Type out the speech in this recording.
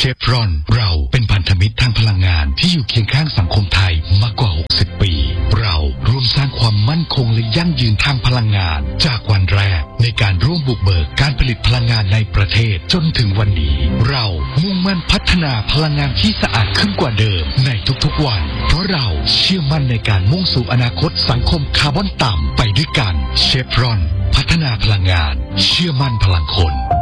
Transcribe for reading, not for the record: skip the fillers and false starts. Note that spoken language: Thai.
ฟรอนเราเป็นพันธมิตรทางพลังงานที่อยู่เคียงข้างสังคมไทยมากกว่า60 ปีเราร่วมสร้างความมั่นคงและยั่งยืนทางพลังงานจากวันแรกในการร่วมบุกเบิกการผลิตพลังงานในประเทศจนถึงวันนี้เรามุ่งมั่นพัฒนาพลังงานที่สะอาดขึ้นกว่าเดิมในทุกๆวันเพราะเราเชื่อมั่นในการมุ่งสู่อนาคตสังคมคาร์บอนต่ำไปด้วยกันเชฟรอนพัฒนาพลังงานเชื่อมั่นพลังคน